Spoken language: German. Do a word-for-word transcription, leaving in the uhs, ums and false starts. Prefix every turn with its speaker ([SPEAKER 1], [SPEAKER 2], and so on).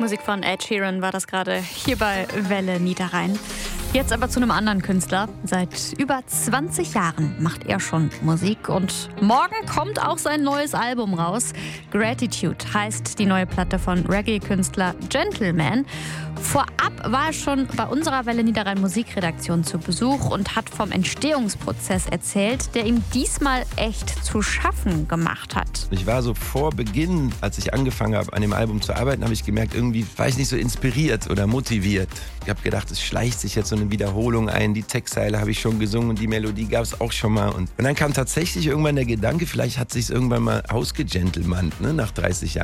[SPEAKER 1] Musik von Ed Sheeran war das gerade hier bei Welle Niederrhein. Jetzt aber zu einem anderen Künstler. Seit über zwanzig Jahren macht er schon Musik und morgen kommt auch sein neues Album raus. Gratitude heißt die neue Platte von Reggae-Künstler Gentleman. Vorab war er schon bei unserer Welle Niederrhein Musikredaktion zu Besuch und hat vom Entstehungsprozess erzählt, der ihm diesmal echt zu schaffen gemacht hat.
[SPEAKER 2] Ich war so vor Beginn, als ich angefangen habe, an dem Album zu arbeiten, habe ich gemerkt, irgendwie war ich nicht so inspiriert oder motiviert. Ich habe gedacht, es schleicht sich jetzt so eine Wiederholung ein. Die Textzeile habe ich schon gesungen und die Melodie gab es auch schon mal. Und, und dann kam tatsächlich irgendwann der Gedanke, vielleicht hat sich es irgendwann mal ausgegentlemannt, ne, nach dreißig Jahren.